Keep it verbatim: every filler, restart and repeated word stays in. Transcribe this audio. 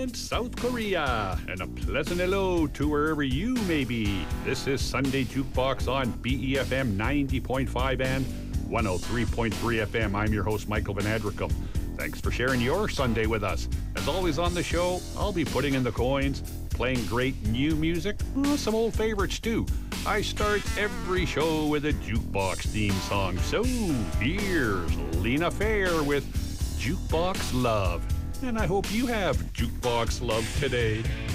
and South Korea, and a pleasant hello to wherever you may be. This is Sunday Jukebox on B E F M ninety point five and one oh three point three F M. I'm your host, Michael Van Adricum. Thanks for sharing your Sunday with us. As always on the show, I'll be putting in the coins, playing great new music, uh, some old favorites too. I start every show with a jukebox theme song. So here's Lena Fair with Jukebox Love. And I hope you have jukebox love today.